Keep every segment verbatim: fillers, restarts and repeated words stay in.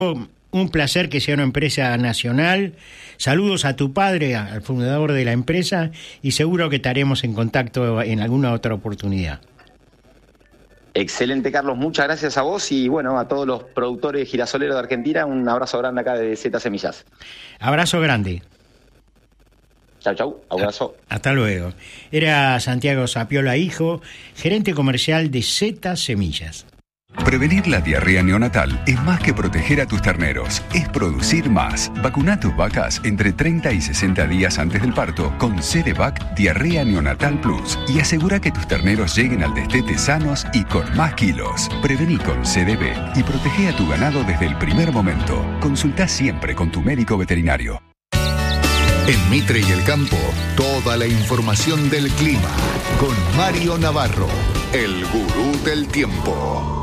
Un placer que sea una empresa nacional. Saludos a tu padre, al fundador de la empresa, y seguro que estaremos en contacto en alguna otra oportunidad. Excelente, Carlos. Muchas gracias a vos y bueno, a todos los productores girasoleros de Argentina. Un abrazo grande acá de Z Semillas. Abrazo grande. Chau, chau. Abrazo. Hasta luego. Era Santiago Sapiola Hijo, gerente comercial de Z Semillas. Prevenir la diarrea neonatal es más que proteger a tus terneros, es producir más. Vacuna a tus vacas entre treinta y sesenta días antes del parto con Cerevac Diarrea Neonatal Plus y asegura que tus terneros lleguen al destete sanos y con más kilos. Prevení con C D B y protege a tu ganado desde el primer momento. Consulta siempre con tu médico veterinario. En Mitre y el Campo, toda la información del clima con Mario Navarro, el gurú del tiempo.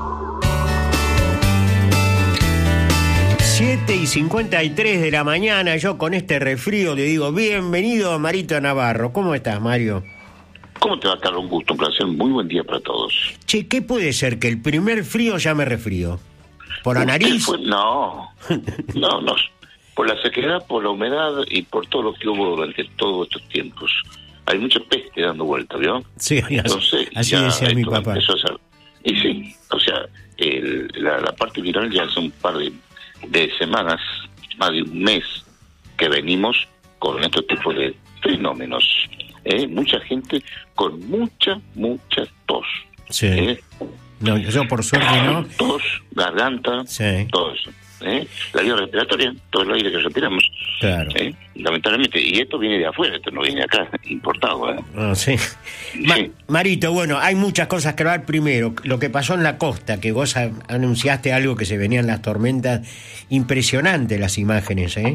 siete y cincuenta y tres de la mañana, yo con este resfrío le digo bienvenido a Marito Navarro. ¿Cómo estás, Mario? ¿Cómo te va, Carlos? Un gusto, un placer, muy buen día para todos. Che, ¿qué puede ser? ¿Que el primer frío ya me resfrío? ¿Por la nariz? Fue? No, no, no. Por la sequedad, por la humedad y por todo lo que hubo durante todos estos tiempos. Hay mucha peste dando vuelta, ¿vio? Sí, entonces, así ya decía mi esto papá. empezó a ser. Y sí, o sea, el, la, la parte viral ya hace un par de... de semanas, más de un mes que venimos con estos tipos de fenómenos. ¿eh? Mucha gente con mucha, mucha tos. Sí. ¿eh? No, yo por suerte no. Tos, garganta, sí. todo eso. ¿eh? La vía respiratoria, todo el aire que respiramos. Claro. ¿eh? Lamentablemente, y esto viene de afuera, esto no viene de acá, importado. ¿eh? Oh, sí. Ma- sí. Marito, bueno, hay muchas cosas que hablar. Primero, lo que pasó en la costa, que vos a- anunciaste algo que se venían las tormentas. Impresionante las imágenes, ¿eh?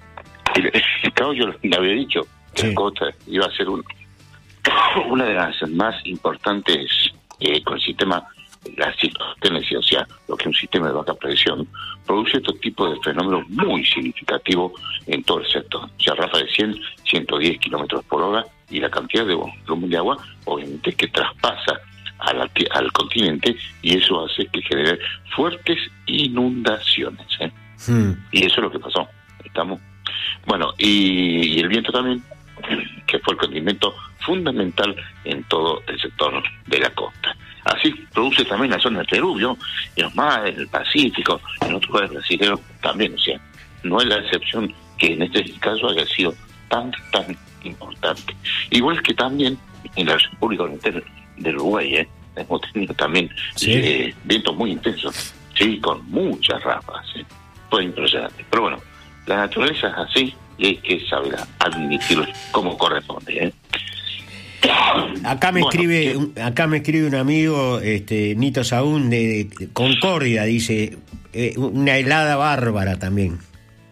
Y, claro, yo le había dicho que sí. la costa iba a ser un, una de las más importantes eh, con el sistema, la situaciones, o sea, lo que es un sistema de baja presión, produce estos tipos de fenómenos muy significativos en todo el sector. O sea, ráfagas de cien, ciento diez kilómetros por hora y la cantidad de volumen de agua, obviamente, que traspasa a la, al continente y eso hace que genere fuertes inundaciones. ¿eh? Hmm. Y eso es lo que pasó. Estamos. Bueno, y, y el viento también, que fue el condimento fundamental en todo el sector de la costa. Así produce también la zona del Perú, ¿vio? Y los mares, el Pacífico, en otros lugares brasileños también. O sea, no es la excepción que en este caso haya sido tan, tan importante. Igual que también en la República Oriental del Uruguay, ¿eh? hemos tenido también ¿sí? eh, vientos muy intensos, sí, con muchas ráfagas. ¿eh? Fue impresionante. Pero bueno, la naturaleza es así y hay que saber admitirlo como corresponde. ¿eh? Acá me Bueno, escribe, ¿qué? un- acá me escribe un amigo, este Nito Saúl de, de Concordia, dice eh, una helada bárbara también.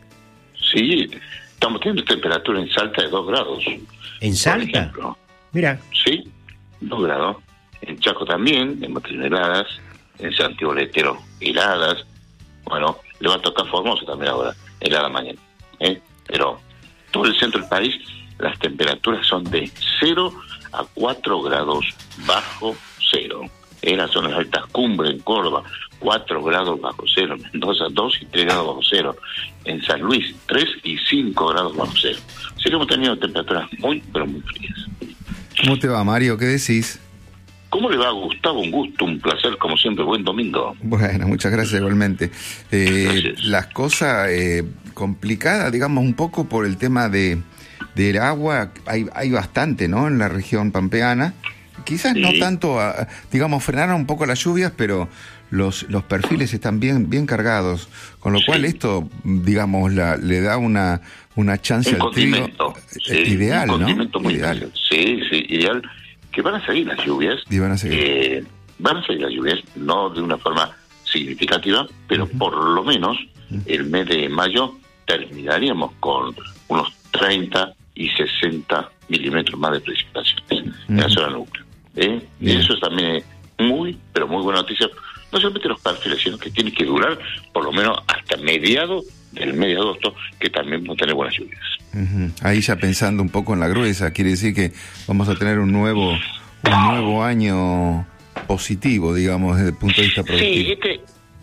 Sí, estamos teniendo temperatura en Salta de dos grados. ¿En por Salta? ejemplo. Mira, Sí, dos grados. En Chaco también, hemos tenido heladas. En Santiago del Estero, heladas. Bueno, le va a tocar Formosa también ahora, helada mañana. ¿eh? Pero todo el centro del país, las temperaturas son de cero a cuatro grados bajo cero. En las zonas altas cumbres, en Córdoba, cuatro grados bajo cero. En Mendoza, dos y tres grados bajo cero. En San Luis, tres y cinco grados bajo cero. Así que hemos tenido temperaturas muy, pero muy frías. ¿Cómo te va, Mario? ¿Qué decís? ¿Cómo le va a Gustavo? Un gusto, un placer, como siempre. Buen domingo. Bueno, muchas gracias igualmente. Eh, Gracias. Las cosas eh, complicadas, digamos, un poco por el tema de del agua, hay, hay bastante, ¿no? En la región pampeana. Quizás Sí. no tanto, a- digamos, frenaron un poco las lluvias, pero los los perfiles están bien bien cargados, con lo Sí. cual esto, digamos, la, le da una una chance Un al trigo condimento. eh, sí, ideal, un ¿no? condimento muy Ideal. ideal. Sí, sí, ideal. Que van a seguir las lluvias. Y van a seguir. Eh, van a seguir las lluvias, no de una forma significativa, pero Ujú. por lo menos el mes de mayo terminaríamos con unos treinta y sesenta milímetros más de precipitaciones en la Ujú. zona núcleo. ¿eh? Y Bien. eso también es muy, pero muy buena noticia. No solamente los perfiles, sino que tiene que durar por lo menos hasta mediados del mes de agosto, que también vamos a tener buenas lluvias. Ujú. Ahí ya pensando un poco en la gruesa, quiere decir que vamos a tener un nuevo un nuevo año positivo, digamos, desde el punto de vista Sí, productivo. este,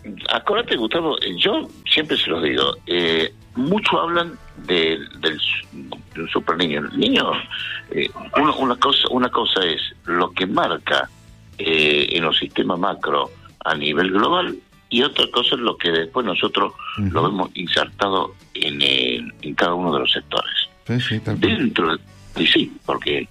Acuérdate, Gustavo, yo siempre se los digo, eh, mucho hablan de, del, del super niño. El niño, eh, una, una, cosa, una cosa es lo que marca eh, en los sistemas macro a nivel global, y otra cosa es lo que después nosotros uh-huh. lo vemos insertado en, el, en cada uno de los sectores. Sí, sí, Dentro, y sí, porque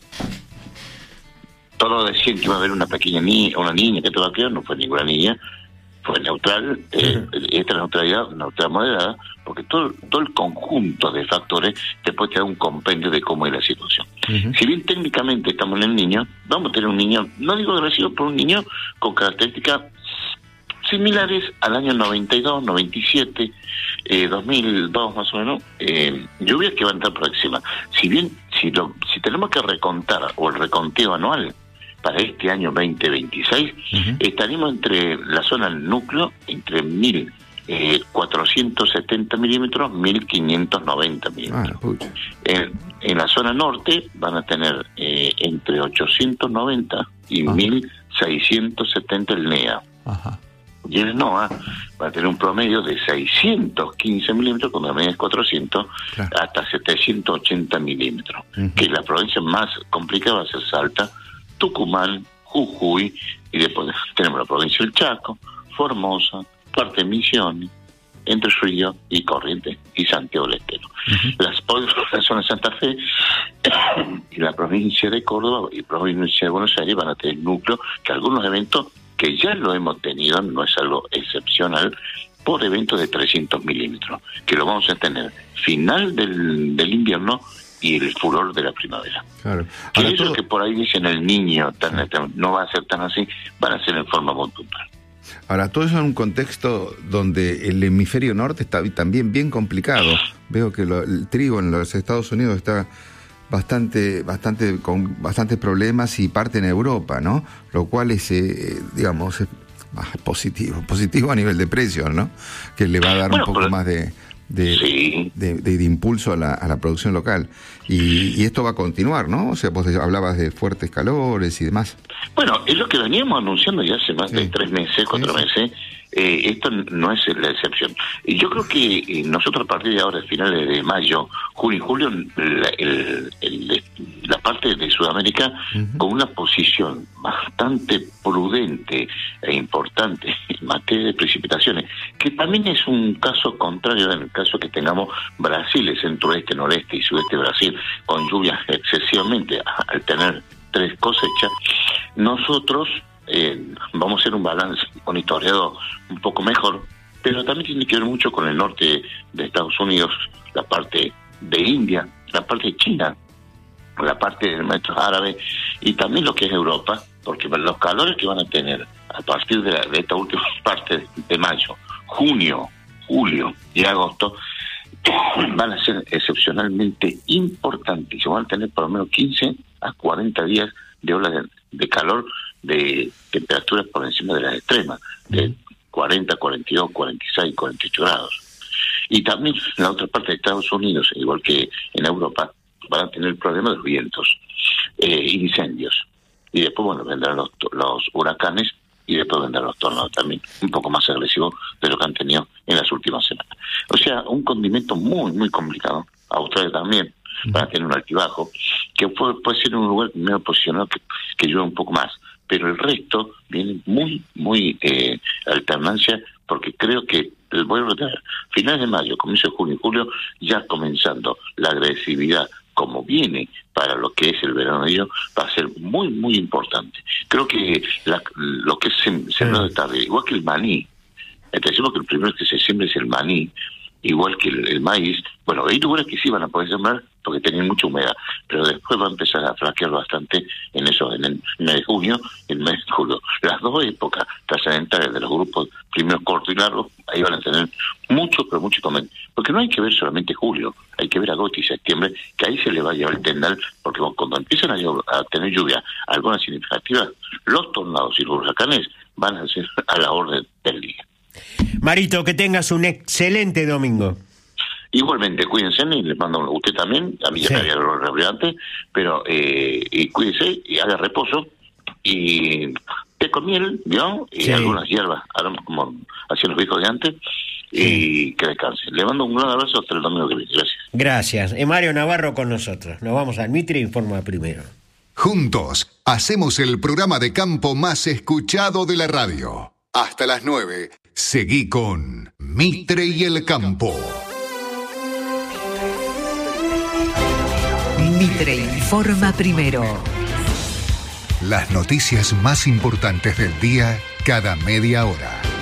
todos decían que iba a haber una pequeña niña, una niña que todo aquello, no fue ninguna niña, fue neutral, eh, uh-huh. esta neutralidad, neutral moderada, porque todo, todo el conjunto de factores después te da un compendio de cómo es la situación. Uh-huh. Si bien técnicamente estamos en el niño, vamos a tener un niño, no digo agresivo, pero un niño con características similares al año noventa y dos, noventa y siete, eh, dos mil dos más o menos, eh, lluvias que van a estar próximas. Si bien, si, lo, si tenemos que recontar, o el reconteo anual, para este año veinte veintiséis, uh-huh. estaremos entre la zona del núcleo, entre mil cuatrocientos setenta milímetros, mil quinientos noventa milímetros. Ah, en, en la zona norte van a tener eh, entre ochocientos noventa y uh-huh. mil seiscientos setenta el N E A. Ajá. Y el NOA va a tener un promedio de seiscientos quince milímetros, cuando la media es cuatrocientos, claro. hasta setecientos ochenta milímetros. Uh-huh. Que la provincia más complicada va a ser Salta, Tucumán, Jujuy, y después tenemos la provincia del Chaco, Formosa, parte de Misiones, Entre Ríos y Corrientes y Santiago del Estero. Uh-huh. Las, la zona de Santa Fe y la provincia de Córdoba y provincia de Buenos Aires van a tener núcleo que algunos eventos que ya lo hemos tenido, no es algo excepcional, por eventos de trescientos milímetros, que lo vamos a tener final del, del invierno y el furor de la primavera. Claro. Que eso todo... que por ahí dicen el niño tan, tan, no va a ser tan así, van a ser en forma muy puntual. Ahora, todo eso en un contexto donde el hemisferio norte está también bien complicado. Veo que lo, el trigo en los Estados Unidos está bastante, bastante con bastantes problemas, y parte en Europa, ¿no? Lo cual es, eh, digamos, es positivo, positivo a nivel de precios, ¿no? Que le va a dar bueno, un poco pero... más de de, sí. de, de, de impulso a la, a la producción local. Y, y esto va a continuar, ¿no? O sea, vos hablabas de fuertes calores y demás. Bueno, es lo que veníamos anunciando ya hace más sí. de tres meses, cuatro sí, sí. meses. Eh, esto no es la excepción. Y yo creo que eh, nosotros a partir de ahora, finales de mayo, junio y julio, la, el, el, la parte de Sudamérica, uh-huh. con una posición bastante prudente e importante en materia de precipitaciones, que también es un caso contrario en el caso que tengamos Brasil, el centro-oeste, noreste y sudeste de Brasil, con lluvias excesivamente, al tener tres cosechas, nosotros Eh, vamos a hacer un balance monitoreado un poco mejor, pero también tiene que ver mucho con el norte de Estados Unidos, la parte de India, la parte de China, la parte del maestro árabe y también lo que es Europa, porque los calores que van a tener a partir de, la, de esta última parte de mayo, junio, julio y agosto van a ser excepcionalmente importantes. Se van a tener por lo menos quince a cuarenta días de olas de, de calor, de temperaturas por encima de las extremas, de cuarenta, cuarenta y dos, cuarenta y seis, cuarenta y ocho grados. Y también en la otra parte de Estados Unidos, igual que en Europa, van a tener problemas de vientos, eh, incendios. Y después, bueno, vendrán los, los huracanes y después vendrán los tornados también, un poco más agresivos de lo que han tenido en las últimas semanas. O sea, un condimento muy, muy complicado. Australia también va a tener un altibajo, que puede, puede ser un lugar medio posicionado que, que llueve un poco más, pero el resto viene muy, muy eh, alternancia, porque creo que, voy a retener, finales de mayo, comienzo de junio y julio, ya comenzando la agresividad como viene para lo que es el verano de ellos, va a ser muy, muy importante. Creo que la, lo que es sembrado de tarde, igual que el maní, decimos que el primero que se siembra es el maní, igual que el, el maíz. Bueno, hay lugares que sí van a poder sembrar porque tienen mucha humedad, pero después va a empezar a flaquear bastante en eso, en el mes de junio y el mes de julio. Las dos épocas trascendentales de los grupos, primero corto y largo, ahí van a tener mucho, pero mucho inconveniente. Porque no hay que ver solamente julio, hay que ver agosto y septiembre, que ahí se le va a llevar el tendal, porque cuando empiezan a, a tener lluvia, algunas significativas, los tornados y los huracanes van a ser a la orden del día. Marito, que tengas un excelente domingo. Igualmente, cuídense y les mando a usted también, a mí ya sí. me había hablado antes, pero eh, y cuídense y haga reposo y té con miel, ¿vio? Y Sí. algunas hierbas, aromas como hacían los viejos de antes, y que descanse. Le mando un gran abrazo hasta el domingo que viene. Gracias. Gracias. Eh, Mario Navarro con nosotros. Nos vamos al Mitre Informa Primero. Juntos hacemos el programa de campo más escuchado de la radio. Hasta las nueve, seguí con Mitre y el Campo. Mitre Informa Primero. Las noticias más importantes del día cada media hora.